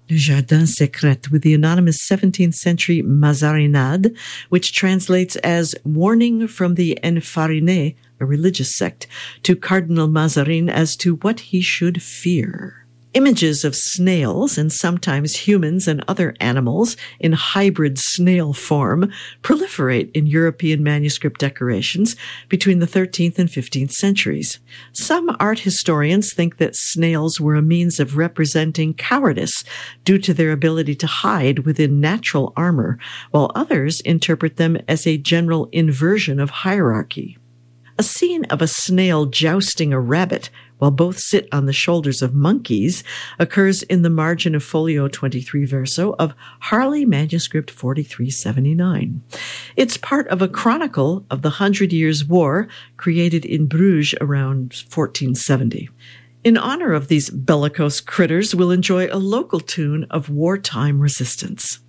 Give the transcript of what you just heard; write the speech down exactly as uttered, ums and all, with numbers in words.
Le Jardin Secret with the anonymous seventeenth century Mazarinade, which translates as Warning from the Enfarinés, a religious sect, to Cardinal Mazarin as to what he should fear. Images of snails and sometimes humans and other animals in hybrid snail form proliferate in European manuscript decorations between the thirteenth and fifteenth centuries. Some art historians think that snails were a means of representing cowardice due to their ability to hide within natural armor, while others interpret them as a general inversion of hierarchy. A scene of a snail jousting a rabbit while both sit on the shoulders of monkeys occurs in the margin of folio twenty-three verso of Harley manuscript forty-three seventy-nine. It's part of a chronicle of the Hundred Years' War created in Bruges around fourteen seventy. In honor of these bellicose critters, we'll enjoy a local tune of wartime resistance.